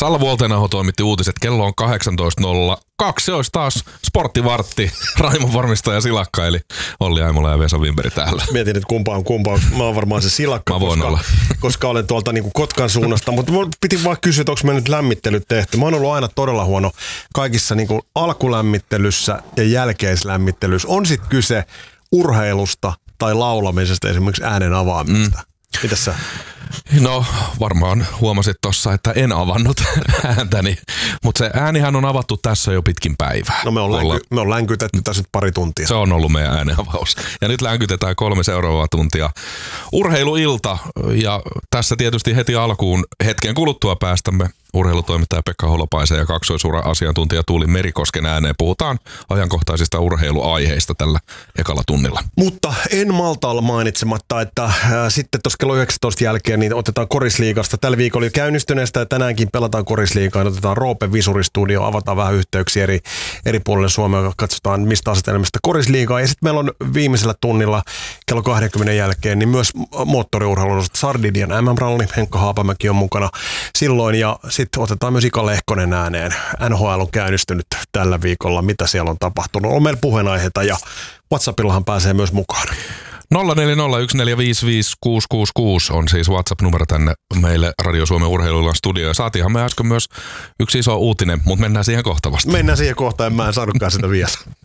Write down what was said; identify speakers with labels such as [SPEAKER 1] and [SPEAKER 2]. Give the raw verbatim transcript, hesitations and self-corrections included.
[SPEAKER 1] Salla Vuoltenaho toimitti uutiset. Kello on kahdeksantoista nolla kaksi. Se olisi taas sporttivartti. Raimon varmistaja Silakka, eli Olli Aimola ja Vesa Wimberi täällä.
[SPEAKER 2] Mietin, että kumpa on kumpa. Mä oon varmaan se Silakka, koska, koska olen tuolta niin kuin Kotkan suunnasta. Mutta piti vaan kysyä, että onko me nyt lämmittelyt tehty. Mä oon ollut aina todella huono kaikissa niin kuin alkulämmittelyssä ja jälkeislämmittelyssä. On sitten kyse urheilusta tai laulamisesta, esimerkiksi äänen avaamista. Mm. Mitäs sä?
[SPEAKER 1] No varmaan huomasit tossa, että en avannut ääntäni, mutta se äänihän on avattu tässä jo pitkin päivää.
[SPEAKER 2] No me on, länky, me on länkytetty tässä nyt pari tuntia.
[SPEAKER 1] Se on ollut meidän äänenavaus. Ja nyt länkytetään kolme seuraavaa tuntia. Urheiluilta ja tässä tietysti heti alkuun hetken kuluttua päästämme urheilutoimittaja Pekka Holopaisen ja kaksoisura-asiantuntija Tuuli Merikosken ääneen. Puhutaan ajankohtaisista urheiluaiheista tällä ekalla tunnilla.
[SPEAKER 2] Mutta en malta olla mainitsematta, että äh, sitten tuossa kello yhdeksäntoista jälkeen niin otetaan Korisliigasta. Tällä viikolla oli käynnistyneestä ja tänäänkin pelataan Korisliigaa. Otetaan Roope Visuristudio, avataan vähän yhteyksiä eri, eri puolille Suomea, katsotaan mistä asetelmista Korisliigaa. Ja sitten meillä on viimeisellä tunnilla kello kaksikymmentä jälkeen niin myös moottoriurheilun Sardinian M M-ralli. Henkka Haapamäki on mukana silloin ja sitten otetaan myös Ika Lehkonen ääneen. N H L on käynnistynyt tällä viikolla. Mitä siellä on tapahtunut? On meillä puheenaiheita ja WhatsAppillahan pääsee myös mukaan.
[SPEAKER 1] nolla neljä nolla yksi neljä viisi viisi kuusi kuusi kuusi on siis WhatsApp-numero tänne meille Radio Suomen urheiluillan studioon. Saatiinhan me äsken myös yksi iso uutinen, mutta mennään siihen kohta vasta.
[SPEAKER 2] Mennään siihen kohtaan, en mä en saanutkaan sitä vielä.